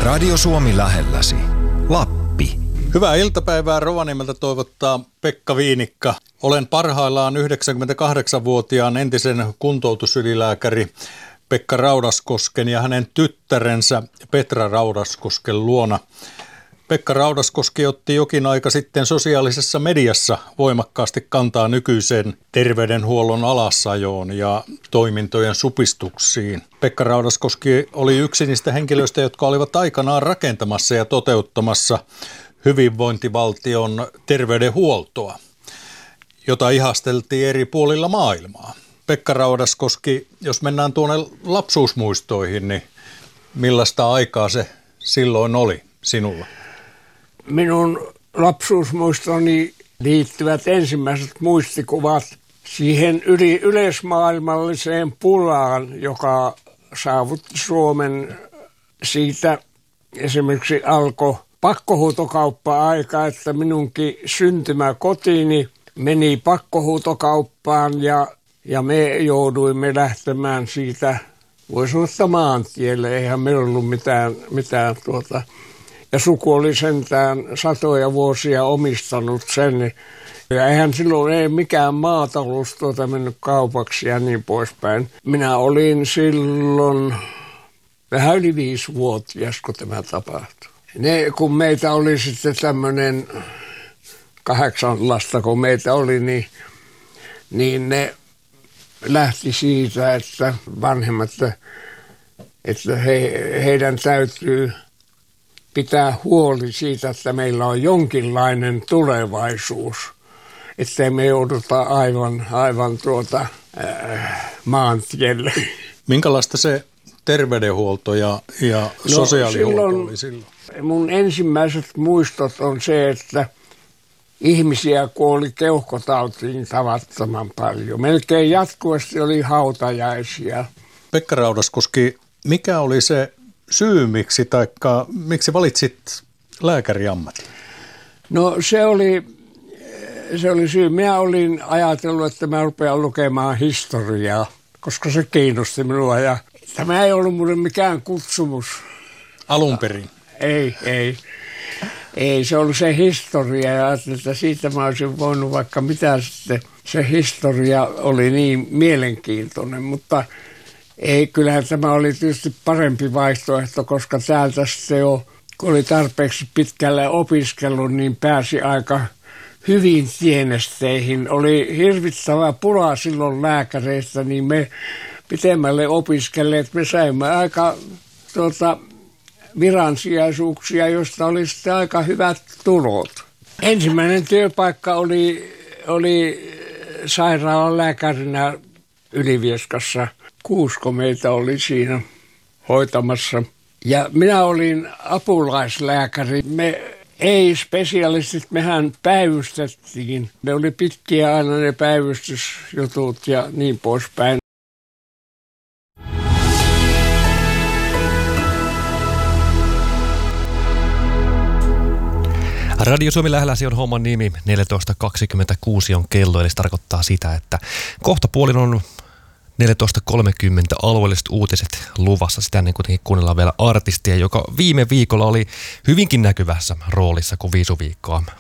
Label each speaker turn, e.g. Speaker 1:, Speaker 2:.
Speaker 1: Radio Suomi lähelläsi. Lappi.
Speaker 2: Hyvää iltapäivää Rovaniemeltä toivottaa Pekka Viinikka. Olen parhaillaan 98-vuotiaan entisen kuntoutusylilääkäri Pekka Raudaskosken ja hänen tyttärensä Petra Raudaskosken luona. Pekka Raudaskoski otti jokin aika sitten sosiaalisessa mediassa voimakkaasti kantaa nykyiseen terveydenhuollon alasajoon ja toimintojen supistuksiin. Pekka Raudaskoski oli yksi niistä henkilöistä, jotka olivat aikanaan rakentamassa ja toteuttamassa hyvinvointivaltion terveydenhuoltoa, jota ihasteltiin eri puolilla maailmaa. Pekka Raudaskoski, jos mennään tuonne lapsuusmuistoihin, niin millaista aikaa se silloin oli sinulla?
Speaker 3: Minun lapsuusmuistoni liittyvät ensimmäiset muistikuvat siihen yleismaailmalliseen pulaan, joka saavutti Suomen. Siitä esimerkiksi alkoi pakkohuutokauppa-aika, että minunkin syntymäkotiini meni pakkohuutokauppaan ja me jouduimme lähtemään siitä, voi sanoa maantielle, eihän meillä ollut mitään ja suku oli sentään satoja vuosia omistanut sen. Ja eihän silloin ei mikään maatalous mennyt kaupaksi ja niin poispäin. Minä olin silloin vähän yli 5-vuotias, kun tämä tapahtui. Kun meitä oli sitten tämmöinen 8 lasta, kun meitä oli, niin ne lähti siitä, että vanhemmat, että heidän täytyy pitää huoli siitä, että meillä on jonkinlainen tulevaisuus, ettei me jouduta aivan maantielle.
Speaker 2: Minkälaista se terveydenhuolto ja sosiaalihuolto oli silloin?
Speaker 3: Mun ensimmäiset muistot on se, että ihmisiä kuoli keuhkotautiin tavattoman paljon. Melkein jatkuvasti oli hautajaisia.
Speaker 2: Pekka Raudaskoski, mikä oli se syy, miksi valitsit lääkäriammatin? No
Speaker 3: se oli syy. Minä olin ajatellut, että mä rupean lukemaan historiaa, koska se kiinnosti minua. Ja tämä ei ollut mulle mikään kutsumus.
Speaker 2: Alun perin?
Speaker 3: Ei, se oli se historia ja ajattelin, että siitä mä olisin voinut vaikka mitä sitten. Se historia oli niin mielenkiintoinen, mutta ei, kyllähän tämä oli tietysti parempi vaihtoehto, koska täältä sitten jo, kun oli tarpeeksi pitkälle opiskellut, niin pääsi aika hyvin tienesteihin. Oli hirvittävä pula silloin lääkäreistä, niin me pitemmälle opiskelleet, me saimme aika viransijaisuuksia, joista oli sitten aika hyvät tulot. Ensimmäinen työpaikka oli sairaalan lääkärinä Ylivieskassa. 6 meitä oli siinä hoitamassa. Ja minä olin apulaislääkäri. Me ei-spesialistit, mehän päivystettiin. Ne oli pitkiä aina ne päivystysjutut ja niin poispäin.
Speaker 4: Radio Suomi lähelläsi on homman nimi. 14.26 on kello, eli se tarkoittaa sitä, että kohta puolin on 14.30 alueelliset uutiset luvassa. Sitä ennen kuitenkin kuunnellaan vielä artistia, joka viime viikolla oli hyvinkin näkyvässä roolissa, kun Viisuviikkoa